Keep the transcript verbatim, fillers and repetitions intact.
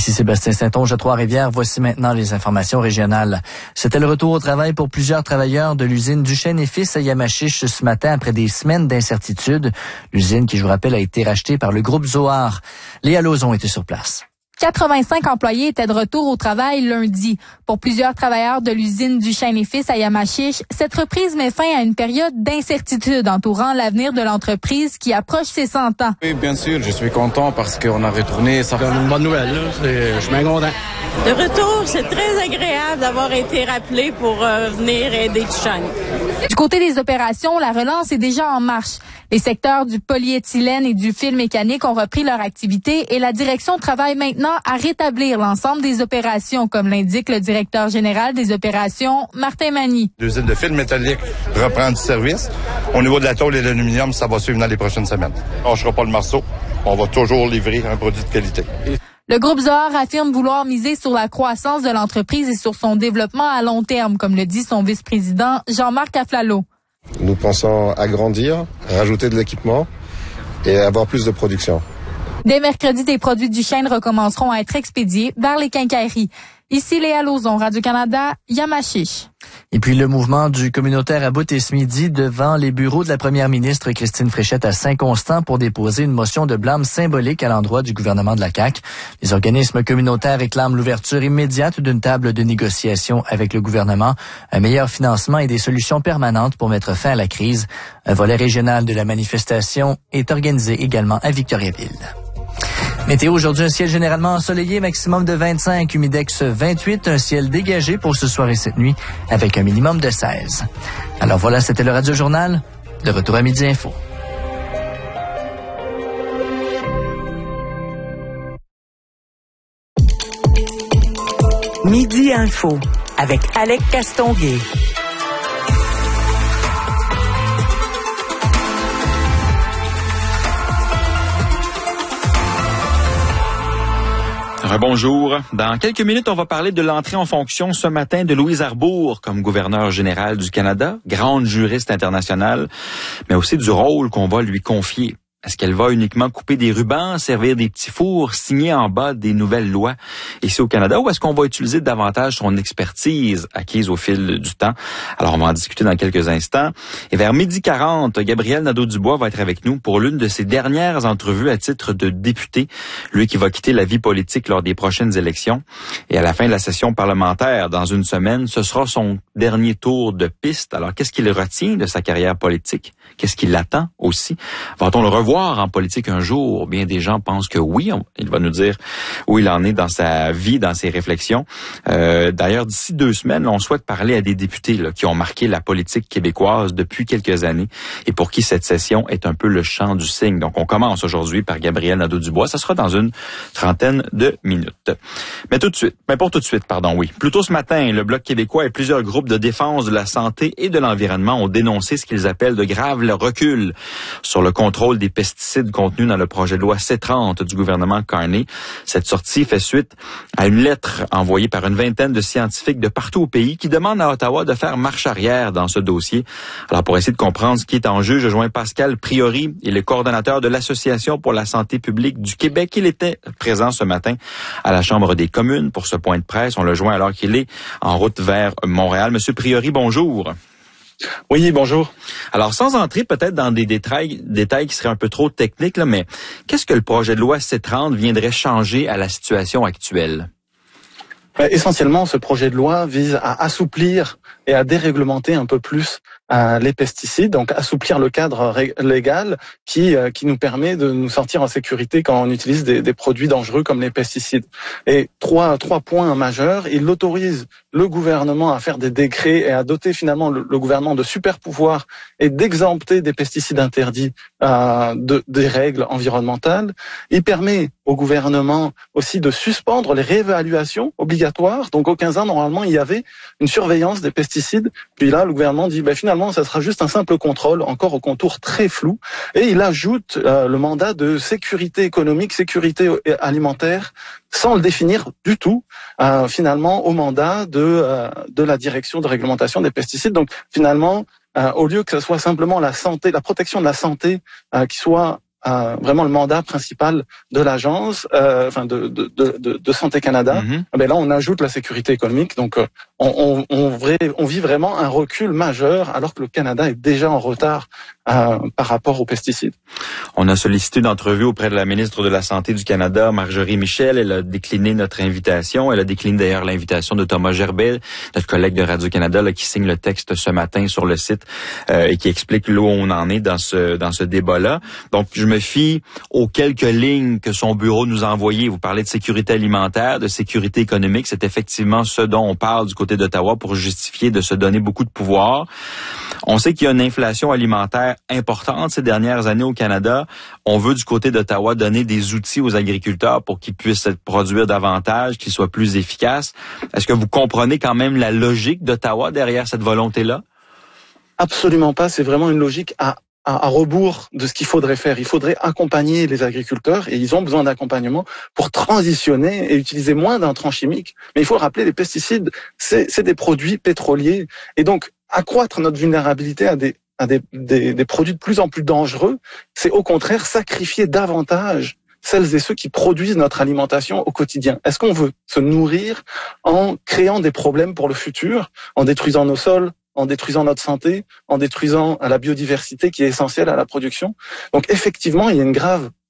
Ici Sébastien Saint-Onge à Trois-Rivières. Voici maintenant les informations régionales. C'était le retour au travail pour plusieurs travailleurs de l'usine Duchesne et Fils à Yamachiche ce matin après des semaines d'incertitude. L'usine qui, je vous rappelle, a été rachetée par le groupe Zohar. Léa Lauzon était sur place. quatre-vingt-cinq employés étaient de retour au travail lundi. Pour plusieurs travailleurs de l'usine Duchesne et Fils à Yamachiche, cette reprise met fin à une période d'incertitude entourant l'avenir de l'entreprise qui approche ses cent ans. Oui, bien sûr, je suis content parce qu'on a retourné. Ça fait une bonne nouvelle, là. Je suis bien content. De retour, c'est très agréable d'avoir été rappelé pour euh, venir aider Duchesne. Du côté des opérations, la relance est déjà en marche. Les secteurs du polyéthylène et du fil mécanique ont repris leur activité et la direction travaille maintenant à rétablir l'ensemble des opérations, comme l'indique le directeur général des opérations, Martin Magny. L'usine de fil métallique reprend du service. Au niveau de la tôle et de l'aluminium, ça va suivre dans les prochaines semaines. On ne lâchera pas le morceau. On va toujours livrer un produit de qualité. Le groupe Zohar affirme vouloir miser sur la croissance de l'entreprise et sur son développement à long terme, comme le dit son vice-président Jean-Marc Aflalo. Nous pensons agrandir, rajouter de l'équipement et avoir plus de production. Dès mercredi, des produits Duchesne recommenceront à être expédiés vers les quincailleries. Ici Léa Lauzon, Radio-Canada, Yamachiche. Et puis le mouvement du communautaire à bout et ce midi devant les bureaux de la première ministre Christine Fréchette à Saint-Constant pour déposer une motion de blâme symbolique à l'endroit du gouvernement de la C A Q. Les organismes communautaires réclament l'ouverture immédiate d'une table de négociation avec le gouvernement, un meilleur financement et des solutions permanentes pour mettre fin à la crise. Un volet régional de la manifestation est organisé également à Victoriaville. Météo aujourd'hui, un ciel généralement ensoleillé, maximum de vingt-cinq, humidex vingt-huit, un ciel dégagé pour ce soir et cette nuit avec un minimum de seize. Alors voilà, c'était le Radio Journal. De retour à Midi Info. Midi Info avec Alec Castonguay. Bonjour. Dans quelques minutes, on va parler de l'entrée en fonction ce matin de Louise Arbour comme gouverneure générale du Canada, grande juriste internationale, mais aussi du rôle qu'on va lui confier. Est-ce qu'elle va uniquement couper des rubans, servir des petits fours, signer en bas des nouvelles lois ici au Canada, ou est-ce qu'on va utiliser davantage son expertise acquise au fil du temps? Alors, on va en discuter dans quelques instants. Et vers midi quarante, Gabriel Nadeau-Dubois va être avec nous pour l'une de ses dernières entrevues à titre de député, lui qui va quitter la vie politique lors des prochaines élections. Et à la fin de la session parlementaire, dans une semaine, ce sera son dernier tour de piste. Alors, qu'est-ce qu'il retient de sa carrière politique? Qu'est-ce qui l'attend aussi? Va-t-on le revoir en politique un jour? Bien des gens pensent que oui. Il va nous dire où il en est dans sa vie, dans ses réflexions. Euh, d'ailleurs, d'ici deux semaines, on souhaite parler à des députés là, qui ont marqué la politique québécoise depuis quelques années et pour qui cette session est un peu le chant du cygne. Donc, on commence aujourd'hui par Gabriel Nadeau-Dubois. Ça sera dans une trentaine de minutes. Mais tout de suite, mais pour tout de suite, pardon, oui. Plus tôt ce matin, le Bloc québécois et plusieurs groupes de défense de la santé et de l'environnement ont dénoncé ce qu'ils appellent de graves reculs sur le contrôle des pesticides contenus dans le projet de loi C trente du gouvernement Carney. Cette sortie fait suite à une lettre envoyée par une vingtaine de scientifiques de partout au pays qui demandent à Ottawa de faire marche arrière dans ce dossier. Alors, pour essayer de comprendre ce qui est en jeu, je joins Pascal Priori, il est coordonnateur de l'Association pour la santé publique du Québec. Il était présent ce matin à la Chambre des communes pour ce point de presse. On le joint alors qu'il est en route vers Montréal. Monsieur Priori, bonjour. Oui, bonjour. Alors, sans entrer peut-être dans des détails, détails qui seraient un peu trop techniques, là, mais qu'est-ce que le projet de loi C trente viendrait changer à la situation actuelle? Ben, essentiellement, ce projet de loi vise à assouplir et à déréglementer un peu plus euh, les pesticides, donc assouplir le cadre légal qui euh, qui nous permet de nous sentir en sécurité quand on utilise des, des produits dangereux comme les pesticides. Et trois trois points majeurs. Il autorise le gouvernement à faire des décrets et à doter finalement le, le gouvernement de super pouvoirs et d'exempter des pesticides interdits euh, de, des règles environnementales. Il permet au gouvernement aussi de suspendre les réévaluations obligatoires. Donc, au quinze ans, normalement, il y avait une surveillance des pesticides. Puis là, le gouvernement dit, ben, finalement, ça sera juste un simple contrôle, encore au contour très flou. Et il ajoute euh, le mandat de sécurité économique, sécurité alimentaire, sans le définir du tout, euh, finalement, au mandat de, euh, de la direction de réglementation des pesticides. Donc, finalement, euh, au lieu que ce soit simplement la santé, la protection de la santé euh, qui soit euh, vraiment le mandat principal de l'agence, euh, enfin de, de, de, de Santé Canada. Mm-hmm. Ben là, on ajoute la sécurité économique. Donc, euh, on, on, on, on vit vraiment un recul majeur, alors que le Canada est déjà en retard euh, par rapport aux pesticides. On a sollicité une entrevue auprès de la ministre de la Santé du Canada, Marjorie Michel. Elle a décliné notre invitation. Elle a décliné d'ailleurs l'invitation de Thomas Gerbet, notre collègue de Radio-Canada, là, qui signe le texte ce matin sur le site euh, et qui explique là où on en est dans ce dans ce débat-là. Donc, je me fie aux quelques lignes que son bureau nous a envoyées. Vous parlez de sécurité alimentaire, de sécurité économique. C'est effectivement ce dont on parle du côté d'Ottawa pour justifier de se donner beaucoup de pouvoir. On sait qu'il y a une inflation alimentaire importante ces dernières années au Canada. On veut du côté d'Ottawa donner des outils aux agriculteurs pour qu'ils puissent produire davantage, qu'ils soient plus efficaces. Est-ce que vous comprenez quand même la logique d'Ottawa derrière cette volonté-là? Absolument pas. C'est vraiment une logique à à, à rebours de ce qu'il faudrait faire. Il faudrait accompagner les agriculteurs, et ils ont besoin d'accompagnement pour transitionner et utiliser moins d'intrants chimiques. Mais il faut le rappeler, les pesticides, c'est, c'est des produits pétroliers. Et donc, accroître notre vulnérabilité à des, à des, des, des produits de plus en plus dangereux, c'est au contraire sacrifier davantage celles et ceux qui produisent notre alimentation au quotidien. Est-ce qu'on veut se nourrir en créant des problèmes pour le futur, en détruisant nos sols, en détruisant notre santé, en détruisant la biodiversité qui est essentielle à la production? Donc effectivement, il y a une grave